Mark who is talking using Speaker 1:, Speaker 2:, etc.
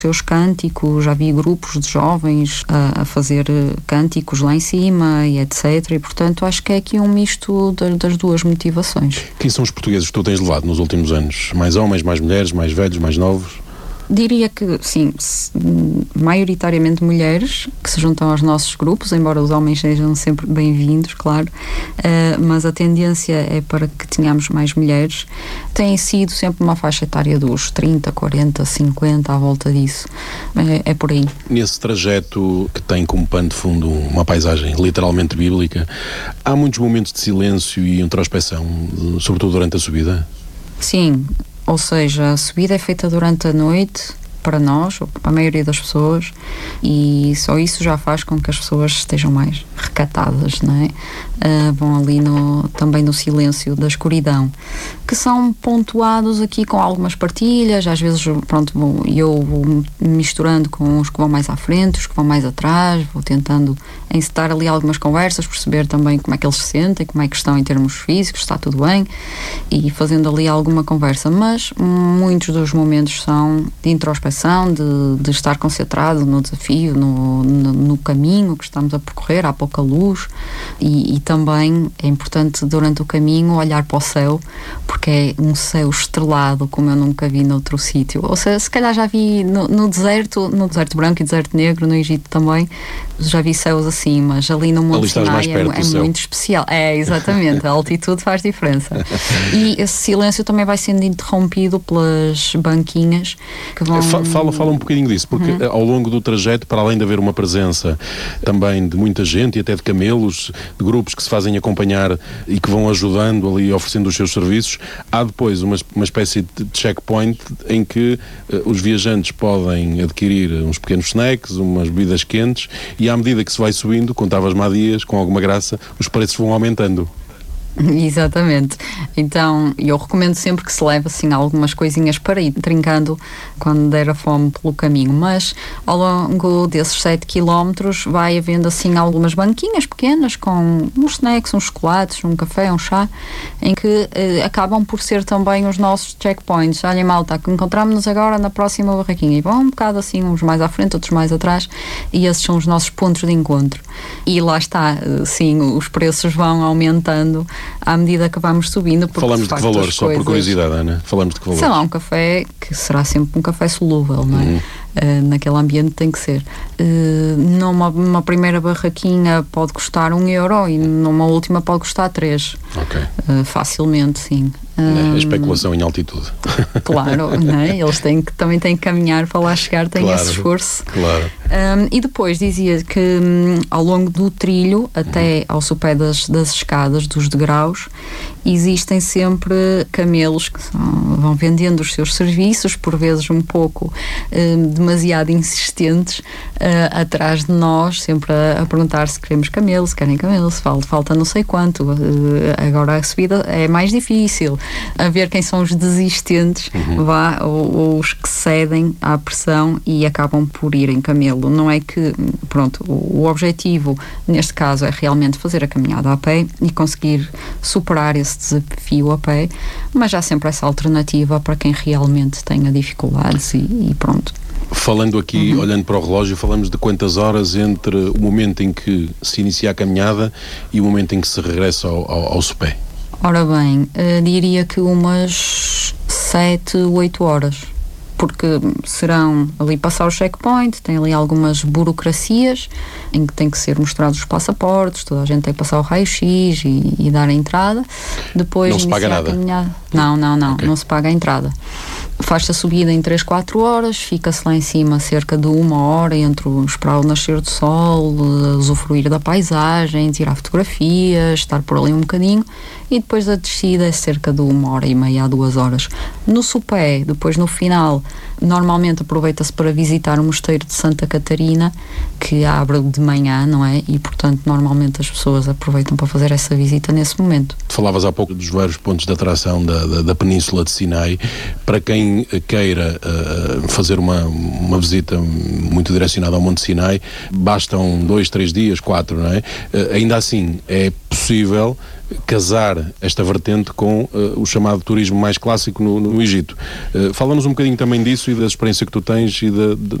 Speaker 1: seus cânticos, já vi grupos de jovens a fazer cânticos lá em cima e etc. E, portanto, acho que é aqui um misto das duas motivações.
Speaker 2: Quem são os portugueses que tu tens levado nos últimos anos? Mais homens, mais mulheres, mais velhos, mais novos?
Speaker 1: Diria que, sim, maioritariamente mulheres que se juntam aos nossos grupos, embora os homens sejam sempre bem-vindos, claro, mas a tendência é para que tenhamos mais mulheres. Tem sido sempre uma faixa etária dos 30, 40, 50, à volta disso. É por aí.
Speaker 2: Nesse trajeto que tem como pano de fundo uma paisagem literalmente bíblica, há muitos momentos de silêncio e introspeção, sobretudo durante a subida?
Speaker 1: Sim. Ou seja, a subida é feita durante a noite para nós, ou para a maioria das pessoas, e só isso já faz com que as pessoas estejam mais recatadas, não é? Vão ali também no silêncio da escuridão, que são pontuados aqui com algumas partilhas. Às vezes, pronto, eu vou misturando com os que vão mais à frente, os que vão mais atrás, vou tentando encetar ali algumas conversas, perceber também como é que eles se sentem, como é que estão em termos físicos, está tudo bem, e fazendo ali alguma conversa. Mas muitos dos momentos são de introspeção, de estar concentrado no desafio, no caminho que estamos a percorrer, há pouca luz, e também é importante durante o caminho olhar para o céu, porque é um céu estrelado como eu nunca vi noutro sítio. Ou seja, se calhar já vi no deserto branco e deserto negro, no Egito também, já vi céus assim, mas ali no Monte Sinai é muito especial. É, exatamente, a altitude faz diferença. E esse silêncio também vai sendo interrompido pelas banquinhas que vão...
Speaker 2: Fala um bocadinho disso, porque ao longo do trajeto, para além de haver uma presença também de muita gente e até de camelos, de grupos que se fazem acompanhar e que vão ajudando ali, oferecendo os seus serviços, há depois uma espécie de checkpoint em que os viajantes podem adquirir uns pequenos snacks, umas bebidas quentes, e à medida que se vai subindo, contavas-me há dias, com alguma graça, os preços vão aumentando.
Speaker 1: Exatamente. Então, eu recomendo sempre que se leve assim algumas coisinhas para ir trincando quando der a fome pelo caminho, mas ao longo desses 7 km vai havendo assim algumas banquinhas pequenas com uns snacks, uns chocolates, um café, um chá, em que acabam por ser também os nossos checkpoints. Olha, malta, encontramos-nos agora na próxima barraquinha, e vão um bocado assim, uns mais à frente, outros mais atrás, e esses são os nossos pontos de encontro. E lá está, sim, os preços vão aumentando à medida que vamos subindo.
Speaker 2: Falamos de que valor, só por curiosidade, Ana? Falamos de que valor?
Speaker 1: Sei lá, um café que será sempre um café solúvel, não é? Naquele ambiente tem que ser. Numa primeira barraquinha pode custar €1 e numa última pode custar 3.
Speaker 2: Ok.
Speaker 1: Facilmente, sim.
Speaker 2: A especulação em altitude.
Speaker 1: Claro, não é? Eles também têm que caminhar para lá chegar, têm esse esforço.
Speaker 2: Claro.
Speaker 1: E depois dizia que ao longo do trilho, até ao sopé das escadas, dos degraus, existem sempre camelos que vão vendendo os seus serviços, por vezes um pouco demasiado insistentes, atrás de nós, sempre a perguntar se queremos camelo, se querem camelo, se falta não sei quanto, agora a subida é mais difícil, a ver quem são os desistentes, ou os que cedem à pressão e acabam por ir em camelo. Não é que, pronto, o objetivo neste caso é realmente fazer a caminhada a pé e conseguir superar esse desafio a pé, mas há sempre essa alternativa para quem realmente tenha dificuldades e pronto.
Speaker 2: Falando aqui, olhando para o relógio, falamos de quantas horas entre o momento em que se inicia a caminhada e o momento em que se regressa ao sopé?
Speaker 1: Ora bem, diria que umas 7, 8 horas. Porque serão ali passar o checkpoint, tem ali algumas burocracias em que tem que ser mostrados os passaportes, toda a gente tem que passar o raio-x e dar a entrada. Depois
Speaker 2: não se paga nada?
Speaker 1: Não,
Speaker 2: Okay.
Speaker 1: Não se paga a entrada. Faz-se a subida em 3, 4 horas, fica-se lá em cima cerca de 1 hora entre esperar o nascer do sol, usufruir da paisagem, tirar fotografias, estar por ali um bocadinho, e depois a descida é cerca de 1h30 a 2 horas. No sopé, depois no final, normalmente aproveita-se para visitar o mosteiro de Santa Catarina, que abre de manhã, não é? E portanto normalmente as pessoas aproveitam para fazer essa visita nesse momento.
Speaker 2: Falavas há pouco dos vários pontos de atração da Península de Sinai. Para quem queira fazer uma visita muito direcionada ao Monte Sinai, bastam 2, 3 dias, 4, não é? Ainda assim, é possível possível casar esta vertente com o chamado turismo mais clássico no Egito. Fala-nos um bocadinho também disso e da experiência que tu tens e